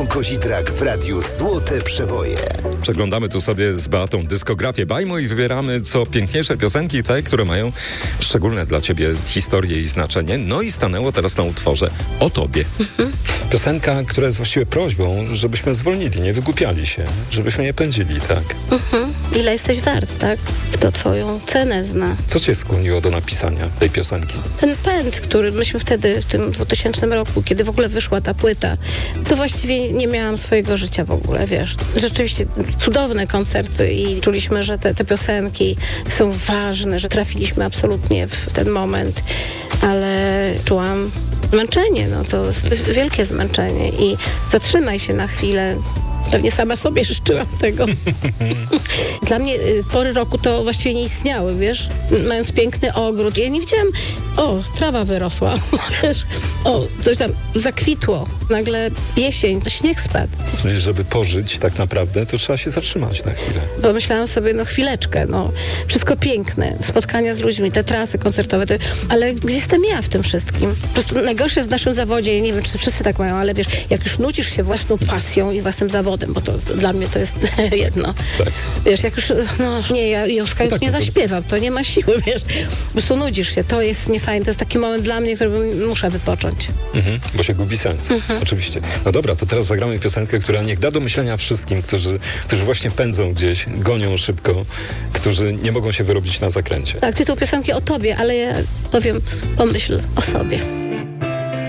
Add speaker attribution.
Speaker 1: Michał Kozitrak w Radiu Złote Przeboje.
Speaker 2: Przeglądamy tu sobie z Beatą dyskografię Bajmu i wybieramy co piękniejsze piosenki, te, które mają szczególne dla ciebie historię i znaczenie. No i stanęło teraz na utworze O Tobie. Piosenka, która jest właściwie prośbą, żebyśmy zwolnili, nie wygłupiali się, żebyśmy nie pędzili, tak?
Speaker 3: Ile jesteś wart, tak? Kto twoją cenę zna.
Speaker 2: Co cię skłoniło do napisania tej piosenki?
Speaker 3: Ten pęd, który myśmy wtedy, w tym 2000 roku, kiedy w ogóle wyszła ta płyta, to właściwie nie miałam swojego życia w ogóle, wiesz. Rzeczywiście cudowne koncerty i czuliśmy, że te piosenki są ważne, że trafiliśmy absolutnie w ten moment, ale czułam zmęczenie, no to jest wielkie zmęczenie i zatrzymaj się na chwilę. Pewnie sama sobie życzyłam tego. Dla mnie pory roku to właściwie nie istniały, wiesz? Mając piękny ogród. Ja nie widziałam, trawa wyrosła, wiesz? Coś tam zakwitło. Nagle jesień, śnieg spadł.
Speaker 2: Czyli żeby pożyć tak naprawdę, to trzeba się zatrzymać na chwilę.
Speaker 3: Bo myślałam sobie, chwileczkę, wszystko piękne, spotkania z ludźmi, te trasy koncertowe, ale gdzie jestem ja w tym wszystkim? Po prostu najgorsze jest w naszym zawodzie, ja nie wiem, czy wszyscy tak mają, ale wiesz, jak już nudzisz się własną pasją i własnym zawodem, bo to dla mnie to jest jedno.
Speaker 2: Tak.
Speaker 3: Wiesz, jak już, ja Józka już nie zaśpiewam, to nie ma siły, wiesz. Po prostu nudzisz się, to jest niefajne, to jest taki moment dla mnie, który muszę wypocząć.
Speaker 2: Bo się gubi sens, oczywiście. No dobra, to teraz zagramy piosenkę, która niech da do myślenia wszystkim, którzy właśnie pędzą gdzieś, gonią szybko, którzy nie mogą się wyrobić na zakręcie.
Speaker 3: Tak, tytuł piosenki O Tobie, ale ja powiem, pomyśl o sobie.